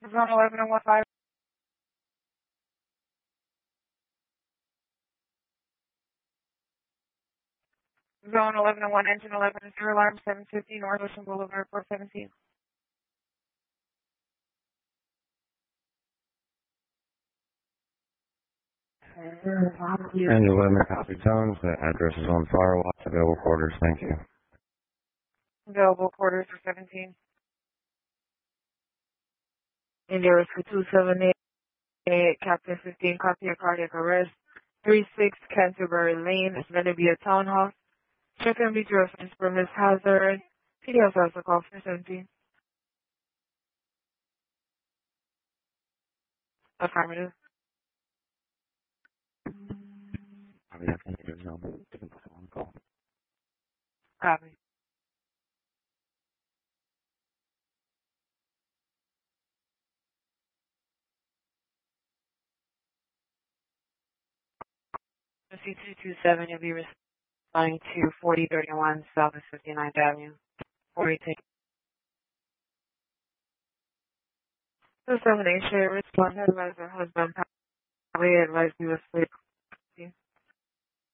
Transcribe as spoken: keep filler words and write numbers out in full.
Zone eleven and one five. Zone eleven and one, engine eleven, zero alarm, seven fifty North Ocean Boulevard, four seventeen. And eleven copy tones. The address is on file. Lots of available quarters. Thank you. Available quarters for seventeen. India Rescue two seven eight, Captain fifteen, copy of cardiac arrest. three six Canterbury Lane, it's going to be a townhouse. Check and be reference for Miss Hazard. P D F has a call for seventeen. Affirmative. I'll be asking you to know. Taking on call. Copy. C two two seven, you'll be responding to forty thirty-one South fifty-ninth Avenue. forty two seven eight, share respond, advise her husband, probably advise you asleep.